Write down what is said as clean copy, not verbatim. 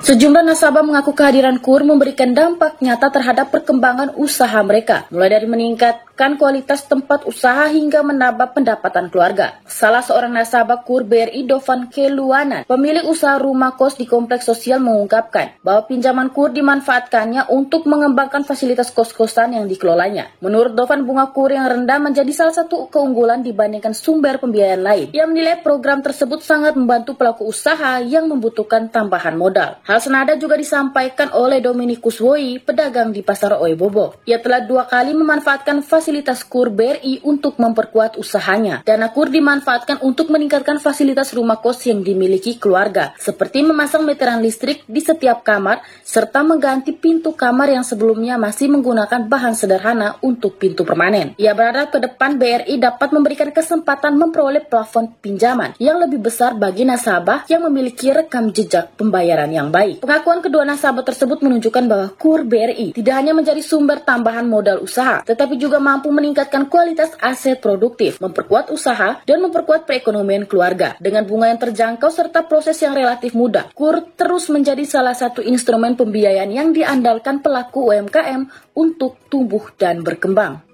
Sejumlah nasabah mengaku kehadiran KUR memberikan dampak nyata terhadap perkembangan usaha mereka, mulai dari meningkatkan kualitas tempat usaha hingga menambah pendapatan keluarga. Salah seorang nasabah KUR BRI, Dovan Keluanan, pemilik usaha rumah kos di kompleks sosial, mengungkapkan bahwa pinjaman KUR dimanfaatkannya untuk mengembangkan fasilitas kos-kosan yang dikelolanya. Menurut Dovan, bunga KUR yang rendah menjadi salah satu keunggulan dibandingkan sumber pembiayaan lain. Ia menilai program tersebut sangat membantu pelaku usaha yang membutuhkan tambahan modal. Hal senada juga disampaikan oleh Dominikus Woi, pedagang di Pasar Oebobo. Ia telah 2 kali memanfaatkan fasilitas KUR BRI untuk memperkuat usahanya. Dana KUR dimanfaatkan untuk meningkatkan fasilitas rumah kos yang dimiliki keluarga, seperti memasang meteran listrik di setiap kamar, serta mengganti pintu kamar yang sebelumnya masih menggunakan bahan sederhana untuk pintu permanen. Ia berharap ke depan BRI dapat memberikan kesempatan memperoleh plafon pinjaman yang lebih besar bagi nasabah yang memiliki rekam jejak pembayaran yang baik. Pengakuan kedua nasabah tersebut menunjukkan bahwa KUR BRI tidak hanya menjadi sumber tambahan modal usaha, tetapi juga mampu meningkatkan kualitas aset produktif, memperkuat usaha, dan memperkuat perekonomian keluarga. Dengan bunga yang terjangkau serta proses yang relatif mudah, KUR terus menjadi salah satu instrumen pembiayaan yang diandalkan pelaku UMKM untuk tumbuh dan berkembang.